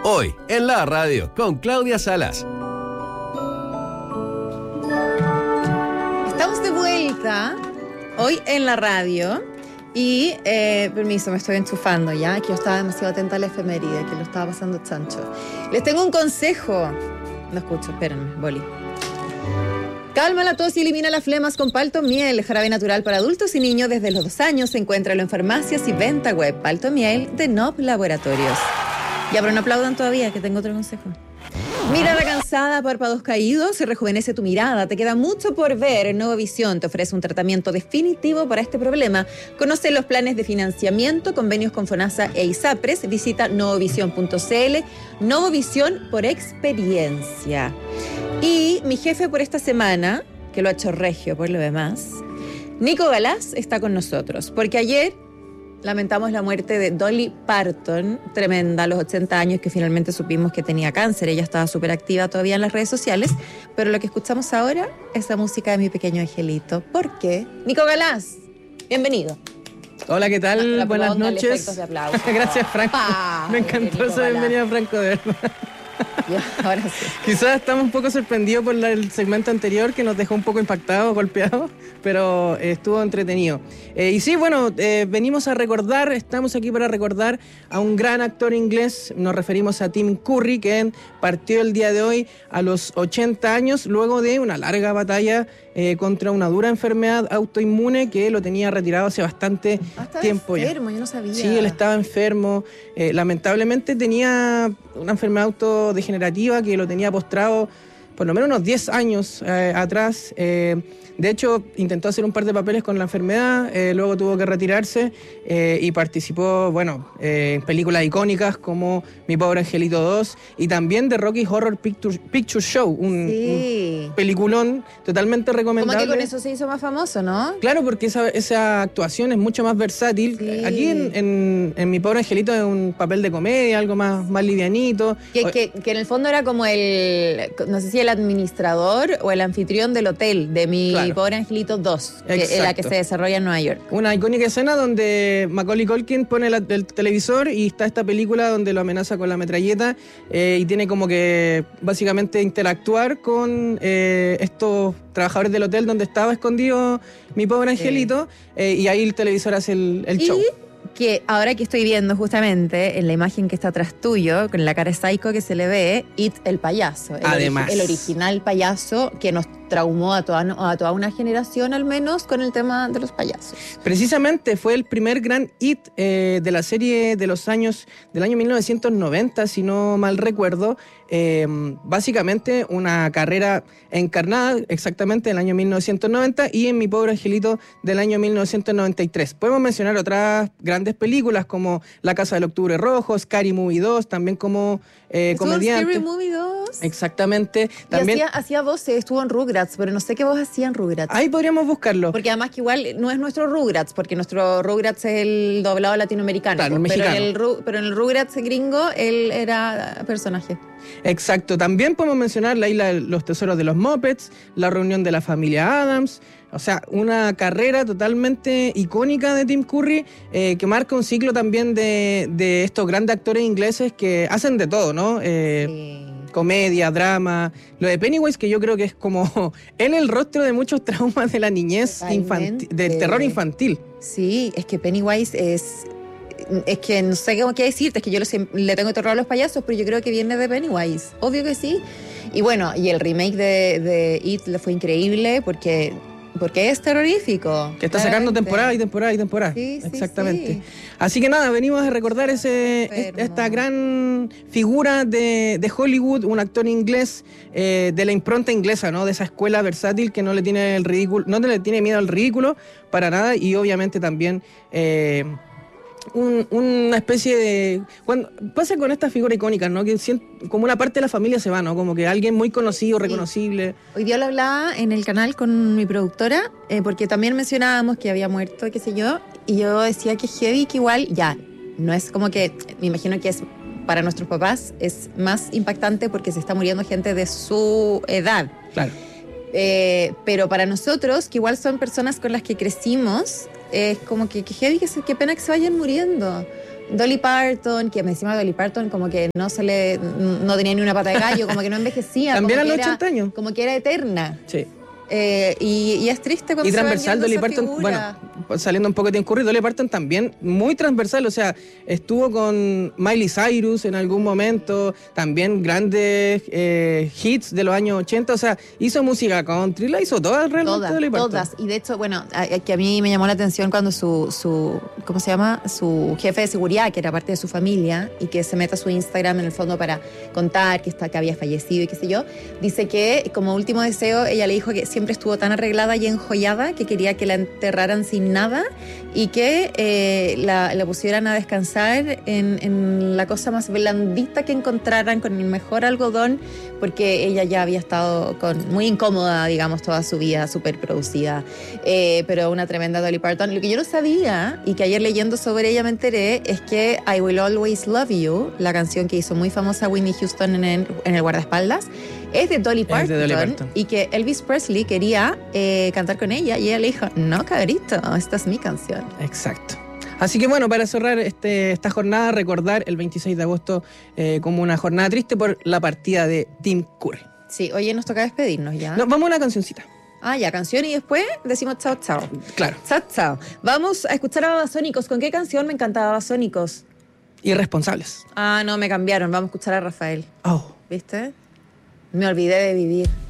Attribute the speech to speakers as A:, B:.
A: Hoy en la radio con Claudia Salas.
B: Estamos de vuelta hoy en la radio y, permiso, me estoy enchufando ya, que yo estaba demasiado atenta a la efeméride, que lo estaba pasando chancho. Les tengo un consejo. No escucho, espérenme, boli. Calma la tos y elimina las flemas con Palto Miel, jarabe natural para adultos y niños desde los 2 años. Encuéntralo en farmacias y venta web. Palto Miel de Nob Laboratorios. Ya, pero no aplaudan todavía, que tengo otro consejo. Mirada cansada, párpados caídos, se rejuvenece tu mirada. Te queda mucho por ver. Novovisión te ofrece un tratamiento definitivo para este problema. Conoce los planes de financiamiento, convenios con FONASA e ISAPRES. Visita novovisión.cl. Novovisión por experiencia. Y mi jefe por esta semana, que lo ha hecho regio por lo demás, Nico Galás, está con nosotros. Porque ayer lamentamos la muerte de Dolly Parton, tremenda, a los 80 años, que finalmente supimos que tenía cáncer. Ella estaba súper activa todavía en las redes sociales, pero lo que escuchamos ahora es la música de Mi Pequeño Angelito. ¿Por qué? Nico Galás, bienvenido.
C: Hola, ¿qué tal? Buenas noches. Gracias, Franco. Me encantó esa bienvenida, Franco, de verdad.
B: Ya, ahora sí.
C: Quizás estamos un poco sorprendidos por el segmento anterior, que nos dejó un poco impactados, golpeados, pero estuvo entretenido. Y sí, bueno, venimos a recordar, estamos aquí para recordar a un gran actor inglés. Nos referimos a Tim Curry, que partió el día de hoy a los 80 años, luego de una larga batalla contra una dura enfermedad autoinmune que lo tenía retirado hace bastante tiempo.
B: Estaba enfermo, yo no sabía.
C: Sí, él estaba enfermo. Lamentablemente tenía una enfermedad autodegenerativa que lo tenía postrado por lo menos unos 10 años atrás. De hecho, intentó hacer un par de papeles con la enfermedad, luego tuvo que retirarse y participó, en películas icónicas como Mi Pobre Angelito 2 y también de Rocky Horror Picture Show, un peliculón totalmente recomendable.
B: Como que con eso se hizo más famoso, ¿no?
C: Claro, porque esa actuación es mucho más versátil. Sí. Aquí en Mi Pobre Angelito es un papel de comedia, algo más livianito.
B: Que en el fondo era como no sé si el administrador o el anfitrión del hotel de Mi Pobre Angelito 2, que es la que se desarrolla en Nueva York.
C: Una icónica escena donde Macaulay Culkin pone el televisor y está esta película donde lo amenaza con la metralleta y tiene como que básicamente interactuar con estos trabajadores del hotel donde estaba escondido Mi Pobre Angelito, y ahí el televisor hace el show.
B: Que ahora que estoy viendo justamente en la imagen que está atrás tuyo, con la cara psycho que se le ve, It el payaso.
C: Además.
B: El original payaso que nos traumó a toda una generación, al menos, con el tema de los payasos.
C: Precisamente fue el primer gran hit de la serie del año 1990, si no mal recuerdo. Básicamente una carrera encarnada exactamente en el año 1990 y en Mi Pobre Angelito del año 1993. Podemos mencionar otras grandes películas como La Casa del Octubre Rojo, Scary Movie 2, también como comediante.
B: Scary Movie 2.
C: Exactamente. También
B: hacía voces, estuvo en Rugrats, pero no sé qué voz hacía en Rugrats.
C: Ahí podríamos buscarlo.
B: Porque además que igual no es nuestro Rugrats, porque nuestro Rugrats es el doblado latinoamericano.
C: Claro, mexicano.
B: Pero en el Rugrats gringo, él era personaje.
C: Exacto. También podemos mencionar la Isla de los Tesoros de los Muppets, La Reunión de la Familia Addams. O sea, una carrera totalmente icónica de Tim Curry, que marca un ciclo también de estos grandes actores ingleses que hacen de todo, ¿no? Comedia, drama. Lo de Pennywise, que yo creo que es como el rostro de muchos traumas de la niñez del terror infantil.
B: Sí, es que Pennywise es que no sé qué decirte, es que yo le tengo terror a los payasos, pero yo creo que viene de Pennywise, obvio que sí. Y bueno, y el remake de It le fue increíble porque es terrorífico.
C: Que está sacando temporada y temporada y temporada.
B: Sí,
C: exactamente.
B: Sí.
C: Así que nada, venimos a recordar esta gran figura de Hollywood, un actor inglés de la impronta inglesa, ¿no? De esa escuela versátil que no le tiene miedo al ridículo para nada, y obviamente también una especie de... Cuando pasa con estas figuras icónicas, ¿no? Que como una parte de la familia se va, ¿no? Como que alguien muy conocido, reconocible.
B: Hoy día lo hablaba en el canal con mi productora, porque también mencionábamos que había muerto, qué sé yo, y yo decía que heavy, que igual, ya, no es como que, me imagino que es para nuestros papás, es más impactante porque se está muriendo gente de su edad.
C: Claro.
B: Pero para nosotros, que igual son personas con las que crecimos, es como que heavy, qué pena que se vayan muriendo. Dolly Parton, que encima Dolly Parton como que no tenía ni una pata de gallo, como que no envejecía.
C: También a
B: como
C: los
B: que era-
C: 80 años.
B: Como que era eterna.
C: Sí.
B: Y es triste cuando
C: Y
B: se va
C: transversal,
B: yendo
C: Dolly
B: esa
C: Parton,
B: figura.
C: bueno, saliendo un poco de incurrir, Dolly Parton también muy transversal, o sea, estuvo con Miley Cyrus en algún momento, también grandes hits de los años 80, o sea, hizo música country, la hizo todas realmente Dolly Parton.
B: Todas. Y de hecho, bueno, que a mí me llamó la atención cuando su ¿cómo se llama? Su jefe de seguridad, que era parte de su familia, y que se mete a su Instagram en el fondo para contar que había fallecido y qué sé yo, dice que como último deseo ella le dijo que siempre estuvo tan arreglada y enjollada que quería que la enterraran sin nada y que la pusieran a descansar en la cosa más blandita que encontraran, con el mejor algodón, porque ella ya había estado muy incómoda, digamos, toda su vida, súper producida, pero una tremenda Dolly Parton. Lo que yo no sabía, y que ayer leyendo sobre ella me enteré, es que I Will Always Love You, la canción que hizo muy famosa Whitney Houston en el guardaespaldas, es de Dolly Parton,
C: de Dolly Parton.
B: y que Elvis Presley quería cantar con ella, y ella le dijo, no, cabrito, esta es mi canción.
C: Exacto. Así que bueno, para cerrar esta jornada, recordar el 26 de agosto como una jornada triste por la partida de Tim Curry.
B: Sí, oye, nos toca despedirnos ya.
C: No, vamos a una cancioncita.
B: Ya, canción, y después decimos chao, chao.
C: Claro.
B: Chao, chao. Vamos a escuchar a Babasónicos. ¿Con qué canción me encantaba Babasónicos?
C: Irresponsables.
B: No, me cambiaron. Vamos a escuchar a Rafael.
C: Oh.
B: ¿Viste? Me olvidé de vivir.